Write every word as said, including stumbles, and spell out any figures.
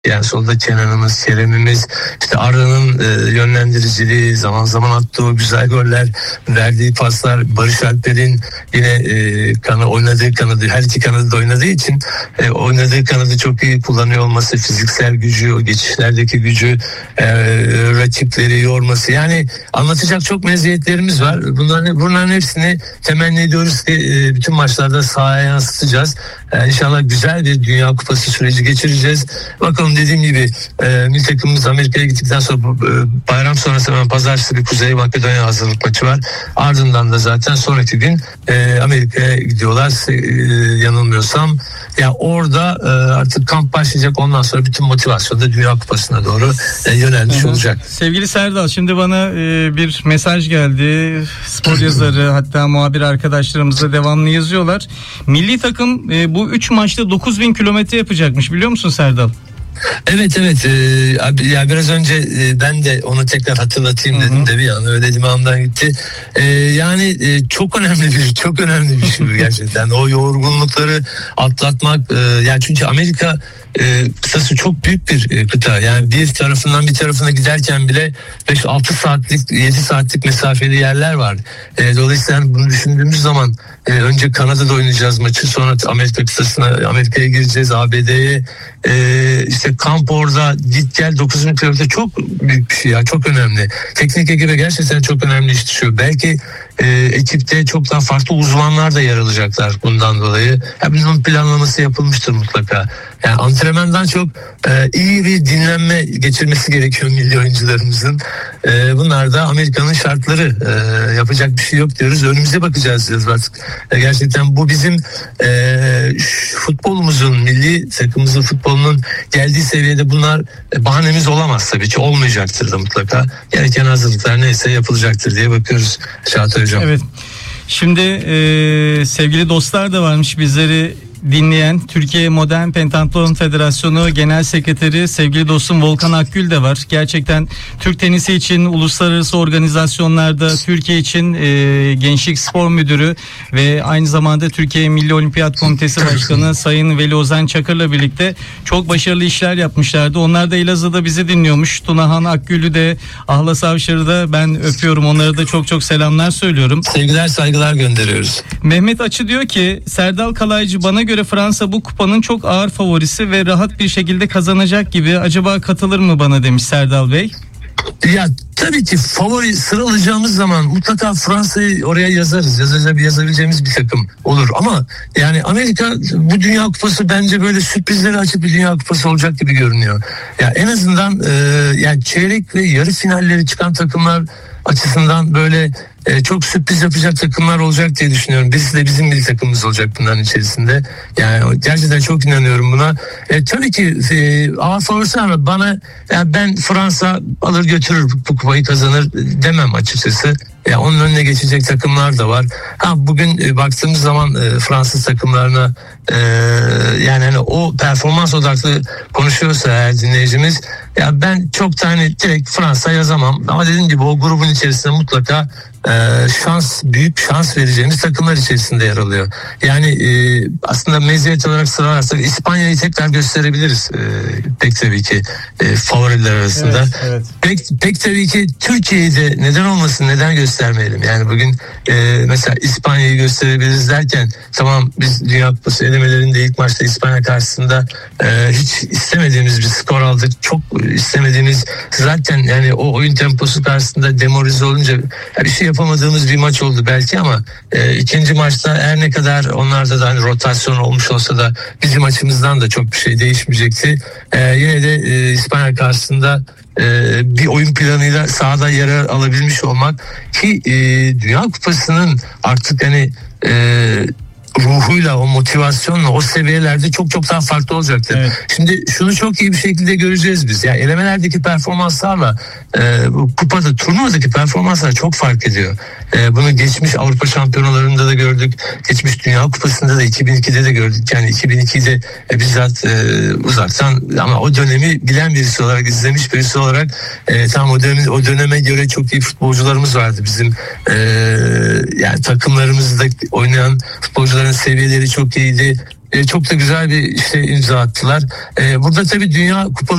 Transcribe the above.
Yani solda Kenan'ımız, Kerem'imiz, işte Arda'nın e, yönlendiriciliği, zaman zaman attığı o güzel goller, verdiği paslar, Barış Alper'in yine e, kanı oynadığı kanadı, her iki kanadı da oynadığı için e, oynadığı kanadı çok iyi kullanıyor olması, fiziksel gücü, o geçişlerdeki gücü, e, rakipleri yorması. Yani anlatacak çok meziyetlerimiz var. Bunların, bunların hepsini temenni ediyoruz ki e, bütün maçlarda sahaya yansıtacağız. E, İnşallah güzel bir Dünya Kupası süreci geçireceğiz. Bakalım, dediğim gibi e, milli takımımız Amerika'ya gittikten sonra e, bayram sonrası hemen pazartesi bir Kuzey Makedonya hazırlık maçı var. Ardından da zaten sonraki gün e, Amerika'ya gidiyorlar e, yanılmıyorsam. Ya orada e, artık kamp başlayacak, ondan sonra bütün motivasyon da Dünya Kupası'na doğru e, yönelmiş olacak. Sevgili Serdal, şimdi bana e, bir mesaj geldi. Spor yazarı hatta muhabir arkadaşlarımız da devamlı yazıyorlar. Milli takım e, bu üç maçta dokuz bin kilometre yapacakmış, biliyor musun Serdal? Evet evet ee, ya biraz önce e, ben de onu tekrar hatırlatayım dedim, hı hı. de bir an öyle dimağımdan gitti. Ee, yani e, çok önemli bir çok önemli bir şey gerçekten. O yorgunlukları atlatmak, e, yani çünkü Amerika e, kısası çok büyük bir e, kıta. Yani bir tarafından bir tarafına giderken bile beş altı saatlik, yedi saatlik mesafeli yerler var. E, dolayısıyla bunu düşündüğümüz zaman e, önce Kanada'da oynayacağız maçı, sonra Amerika kısasına, Amerika'ya gireceğiz, A B D'ye, e, işte kamp orada, git gel dokuz bin kilometre çok büyük bir şey ya, çok önemli. Teknik ekibe gerçekten çok önemli iş düşüyor. Belki e, ekipte çok daha farklı uzmanlar da yer alacaklar bundan dolayı. Ya bunun planlaması yapılmıştır mutlaka. Yani antrenmandan çok e, iyi bir dinlenme geçirmesi gerekiyor milli oyuncularımızın. E, bunlar da Amerika'nın şartları. E, yapacak bir şey yok diyoruz. Önümüze bakacağız diyoruz artık. E, gerçekten bu bizim e, futbolumuzun, milli takımımızın futbolunun geldiği seviyede bunlar e, bahanemiz olamaz tabii ki. Olmayacaktır da mutlaka. Gereken hazırlıklar neyse yapılacaktır diye bakıyoruz Çağatay Hocam. Evet. Şimdi e, sevgili dostlar da varmış bizleri dinleyen. Türkiye Modern Pentatlon Federasyonu Genel Sekreteri sevgili dostum Volkan Akgül de var. Gerçekten Türk tenisi için uluslararası organizasyonlarda Türkiye için e, Gençlik Spor Müdürü ve aynı zamanda Türkiye Milli Olimpiyat Komitesi Başkanı Sayın Veli Ozan Çakır'la birlikte çok başarılı işler yapmışlardı. Onlar da Elazığ'da bizi dinliyormuş. Tunahan Akgül'ü de, Ahlas Avşar'ı da ben öpüyorum. Onlara da çok çok selamlar söylüyorum. Sevgiler, saygılar gönderiyoruz. Mehmet Açı diyor ki Serdal Kalaycı, bana göre Fransa bu kupanın çok ağır favorisi ve rahat bir şekilde kazanacak gibi. Acaba katılır mı bana, demiş Serdal Bey. Ya tabii ki favori sıralayacağımız zaman mutlaka Fransa'yı oraya yazarız. Yazacak, yazabileceğimiz bir takım olur. Ama yani Amerika, bu Dünya Kupası bence böyle sürprizleri açık bir Dünya Kupası olacak gibi görünüyor. Ya en azından e, yani çeyrek ve yarı finalleri çıkan takımlar açısından böyle e, çok sürpriz yapacak takımlar olacak diye düşünüyorum. Birisi de bizim milli takımımız olacak bunların içerisinde. Yani gerçekten çok inanıyorum buna. E, tabii ki e, ağır favorisi ama bana, yani ben Fransa alır götürür, bu kupayı kazanır demem açıkçası. Ya onun önüne geçecek takımlar da var. Ha bugün e, baktığımız zaman e, Fransız takımlarına e, yani hani o performans odaklı konuşuyorsa eğer dinleyicimiz, ya ben çok tane direkt Fransa yazamam. Ama dediğim gibi o grubun içerisinde mutlaka e, şans, büyük şans vereceğimiz takımlar içerisinde yer alıyor. Yani e, aslında meziyet olarak sıralarsak İspanya'yı tekrar gösterebiliriz. E, pek tabii ki e, favoriler arasında. Evet, evet. Pek, pek tabii ki Türkiye'yi de neden olmasın, neden göstermeyelim? Yani bugün e, mesela İspanya'yı gösterebiliriz derken, tamam biz Dünya Kupası elemelerinde ilk maçta İspanya karşısında e, hiç istemediğimiz bir skor aldık. Çok istemediğimiz, zaten yani o oyun temposu karşısında demoralize olunca bir şey yapamadığımız bir maç oldu belki, ama e, ikinci maçta her ne kadar onlarda da hani rotasyon olmuş olsa da bizim açımızdan da çok bir şey değişmeyecekti. E, yine de e, İspanya karşısında Ee, bir oyun planıyla sahada yer alabilmiş olmak ki e, Dünya Kupası'nın artık hani e, ruhuyla, o motivasyonla o seviyelerde çok çok daha farklı olacaktır. Evet. Şimdi şunu çok iyi bir şekilde göreceğiz biz. Yani elemelerdeki performanslarla e, bu kupada, turnuvadaki performanslar çok fark ediyor. E, bunu geçmiş Avrupa Şampiyonalarında da gördük. Geçmiş Dünya Kupası'nda da iki bin ikide de gördük. Yani iki bin ikide e, bizzat e, uzaktan, ama o dönemi bilen birisi olarak, izlemiş birisi olarak e, tam o dönemi, o döneme göre çok iyi futbolcularımız vardı. Bizim e, yani takımlarımızda oynayan futbolcular seviyeleri çok iyiydi. e, çok da güzel bir işte imza attılar. E, burada tabii Dünya Kupaları